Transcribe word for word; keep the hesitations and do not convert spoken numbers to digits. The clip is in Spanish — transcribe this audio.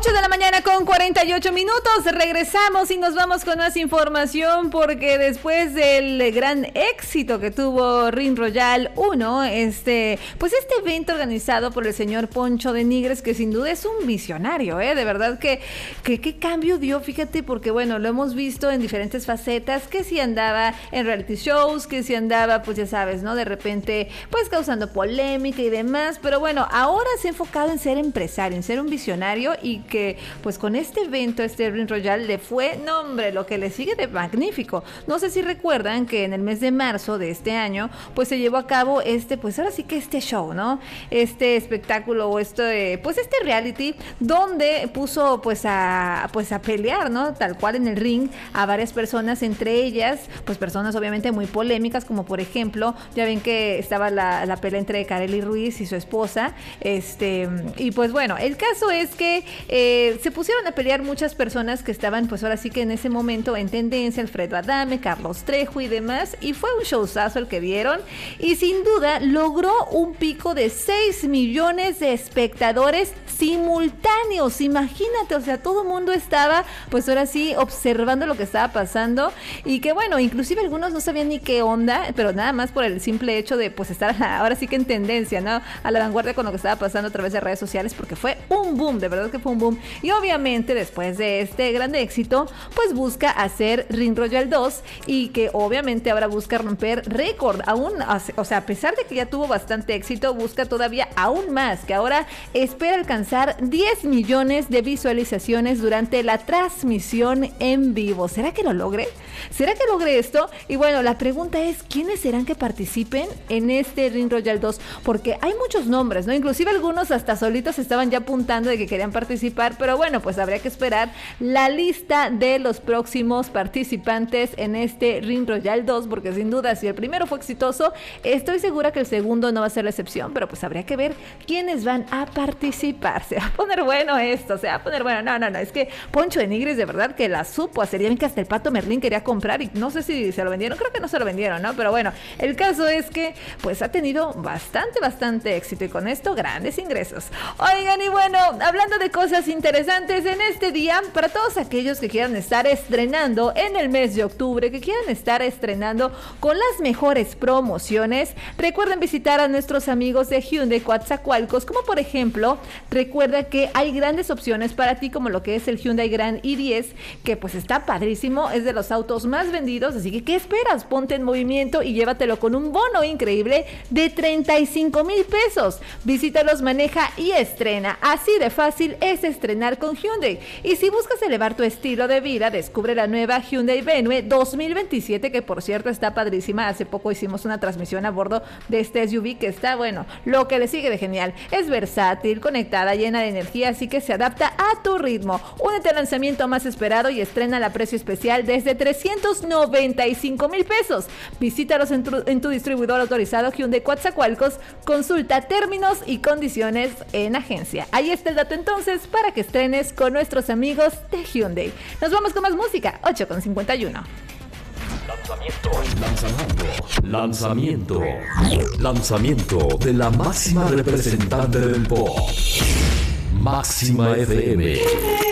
ocho de la mañana con cuarenta y ocho minutos, regresamos y nos vamos con más información porque después del gran éxito que tuvo Ring Royal uno, este, pues este evento organizado por el señor Poncho de Nigres, que sin duda es un visionario, ¿eh? De verdad que, que qué cambio dio, fíjate, porque bueno, lo hemos visto en diferentes facetas, que si andaba en reality shows, que si andaba, pues ya sabes, ¿no? De repente, pues causando polémica y demás, pero bueno, ahora se ha enfocado en ser empresario, en ser un visionario y que pues con este evento, este Ring Royal le fue, no hombre, lo que le sigue de magnífico. No sé si recuerdan que en el mes de marzo de este año pues se llevó a cabo este, pues ahora sí que este show, ¿no? Este espectáculo o este, pues este reality donde puso pues a, pues a pelear, ¿no? Tal cual en el ring a varias personas, entre ellas pues personas obviamente muy polémicas, como por ejemplo, ya ven que estaba la, la pelea entre Karely Ruiz y su esposa, este, y pues bueno, el caso es que Eh, se pusieron a pelear muchas personas que estaban pues ahora sí que en ese momento en tendencia, Alfredo Adame, Carlos Trejo y demás, y fue un showzazo el que dieron y sin duda logró un pico de seis millones de espectadores simultáneos, imagínate, o sea, todo el mundo estaba pues ahora sí observando lo que estaba pasando y que bueno, inclusive algunos no sabían ni qué onda, pero nada más por el simple hecho de pues estar ahora sí que en tendencia, ¿no? A la vanguardia con lo que estaba pasando a través de redes sociales, porque fue un boom, de verdad que fue un boom. Y obviamente después de este gran éxito pues busca hacer Ring Royal dos y que obviamente ahora busca romper récord aún, o sea, a pesar de que ya tuvo bastante éxito, busca todavía aún más, que ahora espera alcanzar diez millones de visualizaciones durante la transmisión en vivo. ¿Será que lo logre? ¿Será que logre esto? Y bueno, la pregunta es, ¿quiénes serán que participen en este Ring Royal dos? Porque hay muchos nombres, ¿no? Inclusive algunos hasta solitos estaban ya apuntando de que querían participar, pero bueno, pues habría que esperar la lista de los próximos participantes en este Ring Royal dos, porque sin duda si el primero fue exitoso, estoy segura que el segundo no va a ser la excepción, pero pues habría que ver quiénes van a participar. Se va a poner bueno esto, se va a poner bueno, no, no, no, es que Poncho de Nigres de verdad que la supo hacer, ya ven que hasta el Pato Merlín quería comprar y no sé si se lo vendieron, creo que no se lo vendieron, ¿no? Pero bueno, el caso es que pues ha tenido bastante, bastante éxito y con esto grandes ingresos. Oigan, y bueno, hablando de cosas interesantes en este día, para todos aquellos que quieran estar estrenando en el mes de octubre, que quieran estar estrenando con las mejores promociones, recuerden visitar a nuestros amigos de Hyundai Coatzacoalcos, como por ejemplo, recuerda que hay grandes opciones para ti, como lo que es el Hyundai Grand i diez, que pues está padrísimo, es de los autos más vendidos, así que ¿qué esperas? Ponte en movimiento y llévatelo con un bono increíble de treinta y cinco mil pesos. Visítalos, maneja y estrena. Así de fácil es estrenar con Hyundai. Y si buscas elevar tu estilo de vida, descubre la nueva Hyundai Venue dos mil veintisiete, que por cierto está padrísima. Hace poco hicimos una transmisión a bordo de este S U V que está, bueno, lo que le sigue de genial. Es versátil, conectada, llena de energía, así que se adapta a tu ritmo. Únete al lanzamiento más esperado y estrena a precio especial desde trescientos noventa y cinco mil pesos. Visítalos en tu, en tu distribuidor autorizado Hyundai Coatzacoalcos. Consulta términos y condiciones en agencia. Ahí está el dato entonces para que estrenes con nuestros amigos de Hyundai. Nos vamos con más música, ocho con cincuenta y uno. Lanzamiento, lanzamiento, lanzamiento, lanzamiento de la máxima representante del pop, Máxima F M.